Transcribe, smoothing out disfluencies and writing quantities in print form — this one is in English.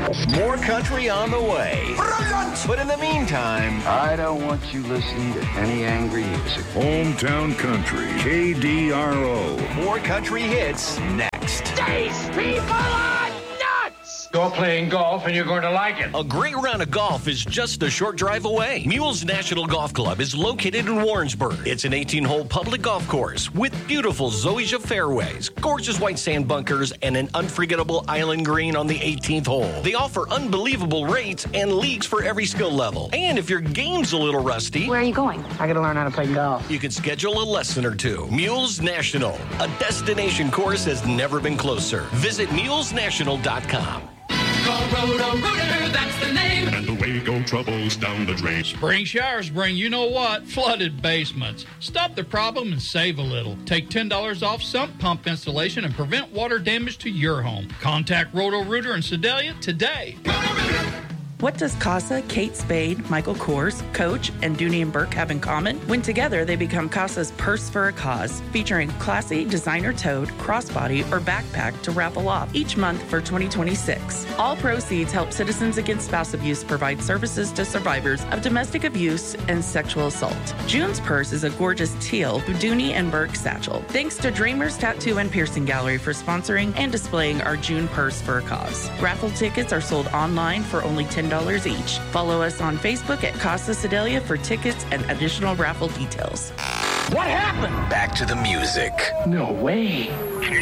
More country on the way. Brilliant! But in the meantime, I don't want you listening to any angry music. Hometown Country, KDRO. more country hits next. These people are nuts! You're playing golf and you're going to like it. A great round of golf is just a short drive away. Mules National Golf Club is located in Warrensburg. It's an 18-hole public golf course with beautiful zoysia fairways, gorgeous white sand bunkers, and an unforgettable island green on the 18th hole. They offer unbelievable rates and leagues for every skill level. And if your game's a little rusty, Where are you going? I gotta learn how to play golf. you can schedule a lesson or two. Mules National, a destination course has never been closer. Visit mulesnational.com. Call Roto-Rooter, that's the name. And away go troubles down the drain. Spring showers bring you-know-what? Flooded basements. Stop the problem and save a little. Take $10 off sump pump installation and prevent water damage to your home. Contact Roto-Rooter in Sedalia today. What does Casa, Kate Spade, Michael Kors, Coach, and Dooney and Burke have in common? When together, they become Casa's Purse for a Cause, featuring classy designer-toed, crossbody, or backpack to raffle off each month for 2026. All proceeds help Citizens Against Spouse Abuse provide services to survivors of domestic abuse and sexual assault. June's purse is a gorgeous teal Dooney and Burke satchel. Thanks to Dreamers Tattoo and Piercing Gallery for sponsoring and displaying our June Purse for a Cause. Raffle tickets are sold online for only $10 each. Follow us on Facebook at Casa Sedalia for tickets and additional raffle details. What happened? Back to the music. No way.